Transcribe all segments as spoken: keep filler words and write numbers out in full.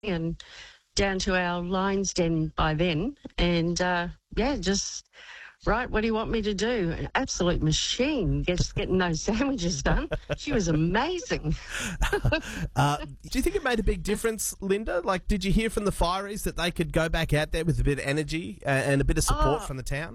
and down to our lines den by then. And, uh, yeah, just, right, what do you want me to do? An absolute machine just getting those sandwiches done. She was amazing. uh, do you think it made a big difference, Linda? Like, did you hear from the fireys that they could go back out there with a bit of energy uh, and a bit of support Oh, from the town?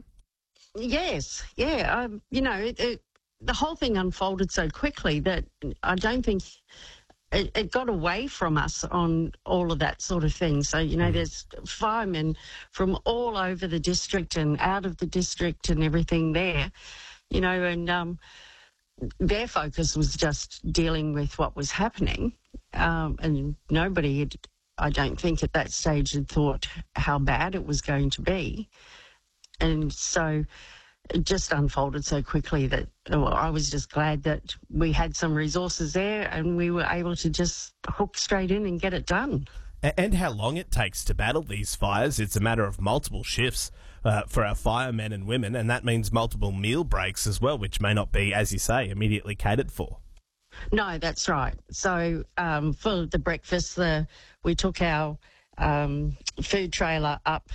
Yes, yeah. Um, you know, it, it, the whole thing unfolded so quickly that I don't think it, it got away from us on all of that sort of thing. So, you know, there's firemen from all over the district and out of the district and everything there, you know, and um, their focus was just dealing with what was happening. Um, and nobody had, I don't think at that stage had thought how bad it was going to be. And so it just unfolded so quickly that well, I was just glad that we had some resources there and we were able to just hook straight in and get it done. And how long it takes to battle these fires. It's a matter of multiple shifts uh, for our firemen and women, and that means multiple meal breaks as well, which may not be, as you say, immediately catered for. No, that's right. So um, for the breakfast, the, we took our um, food trailer up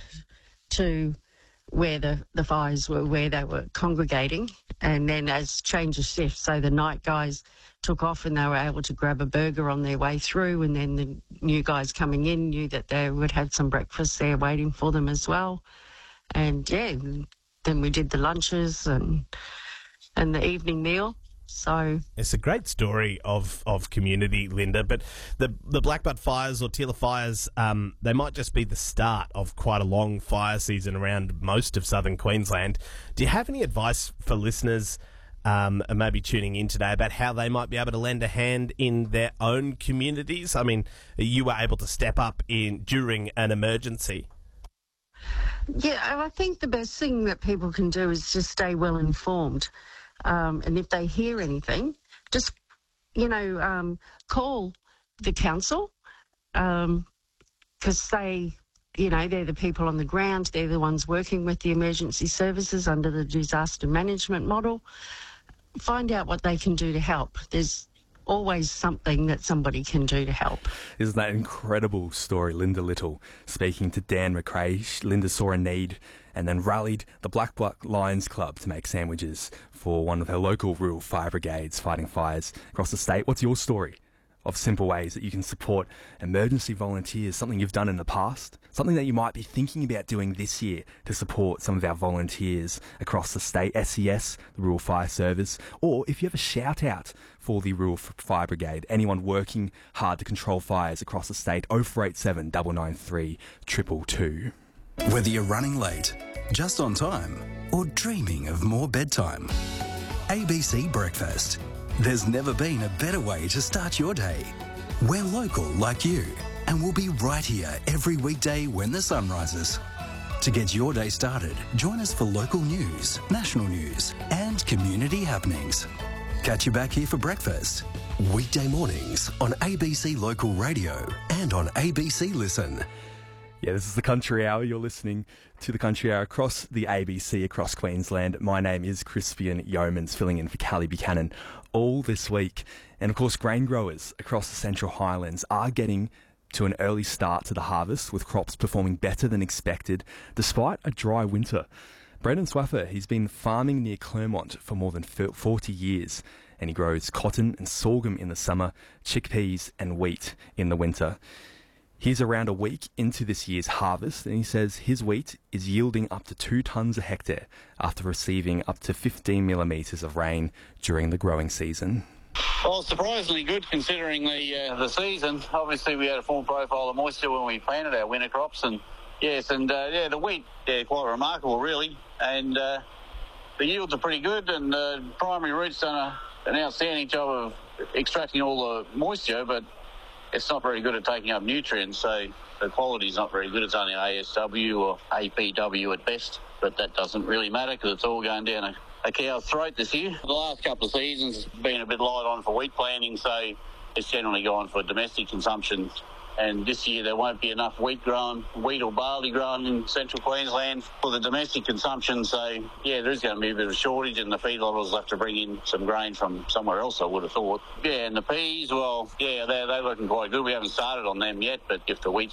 to where the, the fires were, where they were congregating, and then as change of shift, so the night guys took off and they were able to grab a burger on their way through, and then the new guys coming in knew that they would have some breakfast there waiting for them as well. And yeah, then we did the lunches and and the evening meal. So it's a great story of, of community, Linda, but the the Blackbutt fires or Teela fires, um, they might just be the start of quite a long fire season around most of southern Queensland. Do you have any advice for listeners um, and maybe tuning in today about how they might be able to lend a hand in their own communities? I mean, you were able to step up in during an emergency. Yeah, I think the best thing that people can do is just stay well informed. Um, and if they hear anything, just, you know, um, call the council because um, they, you know, they're the people on the ground. They're the ones working with the emergency services under the disaster management model. Find out what they can do to help. There's always something that somebody can do to help. Isn't that an incredible story? Linda Little speaking to Dan McRae. Linda saw a need and then rallied the Blackbutt Lions Club to make sandwiches for one of her local rural fire brigades fighting fires across the state. What's your story of simple ways that you can support emergency volunteers, something you've done in the past, something that you might be thinking about doing this year to support some of our volunteers across the state, S E S, the Rural Fire Service, or if you have a shout out for the Rural Fire Brigade, anyone working hard to control fires across the state, oh four eight seven, nine nine three, two two two. Whether you're running late, just on time, or dreaming of more bedtime, A B C Breakfast. There's never been a better way to start your day. We're local like you, and we'll be right here every weekday when the sun rises. To get your day started, join us for local news, national news, and community happenings. Catch you back here for breakfast. Weekday mornings on A B C Local Radio and on A B C Listen. Yeah, this is the Country Hour. You're listening to the Country Hour across the A B C, across Queensland. My name is Crispian Yeomans, filling in for Callie Buchanan all this week. And of course, grain growers across the Central Highlands are getting to an early start to the harvest, with crops performing better than expected, despite a dry winter. Brendan Swaffer, he's been farming near Clermont for more than forty years, and he grows cotton and sorghum in the summer, chickpeas and wheat in the winter. He's around a week into this year's harvest, and he says his wheat is yielding up to two tonnes a hectare after receiving up to fifteen millimetres of rain during the growing season. Well, surprisingly good considering the uh, the season. Obviously, we had a full profile of moisture when we planted our winter crops, and yes, and uh, yeah, the wheat, yeah, quite remarkable, really, and uh, the yields are pretty good, and uh, primary root's done a, an outstanding job of extracting all the moisture, but it's not very good at taking up nutrients, so the quality's not very good. It's only A S W or A P W at best, but that doesn't really matter because it's all going down a, a cow's throat this year. The last couple of seasons has been a bit light on for wheat planting, so it's generally gone for domestic consumption And this year there won't be enough wheat grown, wheat or barley grown in central Queensland for the domestic consumption. So, yeah, there is going to be a bit of a shortage, and the feedlotters will have to bring in some grain from somewhere else, I would have thought. Yeah, and the peas, well, yeah, they're, they're looking quite good. We haven't started on them yet, but if the wheat